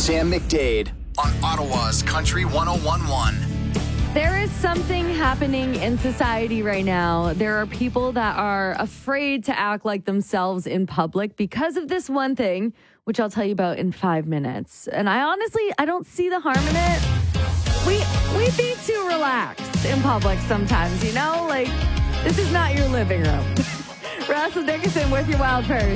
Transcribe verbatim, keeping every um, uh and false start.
Sam McDade on Ottawa's Country one oh one point one. There is something happening in society right now. There are people that are afraid to act like themselves in public because of this one thing, which I'll tell you about in five minutes. And I honestly, I don't see the harm in it. We we be too relaxed in public sometimes, you know? Like, this is not your living room. Russell Dickinson with your Wild Purse.